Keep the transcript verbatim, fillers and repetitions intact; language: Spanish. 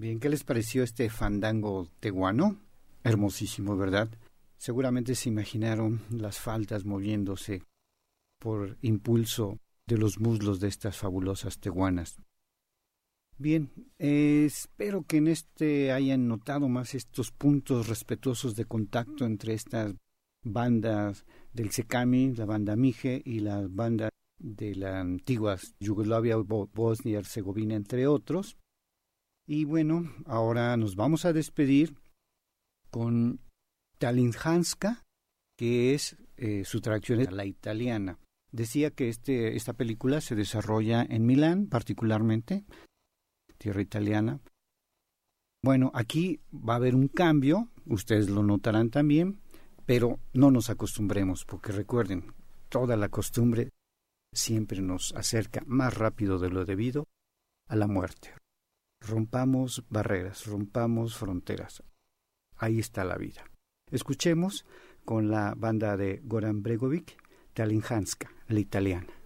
Bien, ¿qué les pareció este fandango tehuano? Hermosísimo, ¿verdad? Seguramente se imaginaron las faldas moviéndose por impulso de los muslos de estas fabulosas tehuanas. Bien, eh, espero que en este hayan notado más estos puntos respetuosos de contacto entre estas bandas del Secami, la banda Mije y la banda de la antigua Yugoslavia, Bosnia y Herzegovina, entre otros. Y bueno, ahora nos vamos a despedir con Talinhanska, que es eh, su traducción a la italiana. Decía que este, esta película se desarrolla en Milán, particularmente, tierra italiana. Bueno, aquí va a haber un cambio, ustedes lo notarán también, pero no nos acostumbremos, porque recuerden, toda la costumbre siempre nos acerca más rápido de lo debido a la muerte. Rompamos barreras, rompamos fronteras. Ahí está la vida. Escuchemos con la banda de Goran Bregovic, Talinhanska, la italiana.